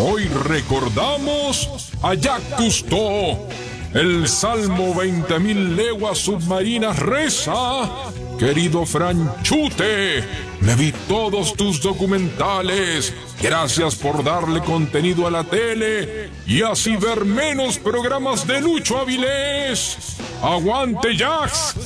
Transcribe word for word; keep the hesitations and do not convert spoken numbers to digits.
Hoy recordamos a Jacques Cousteau. El Salmo veinte mil leguas submarinas reza: querido Franchute, me vi todos tus documentales. Gracias por darle contenido a la tele y así ver menos programas de Lucho Avilés. ¡Aguante, Jacques!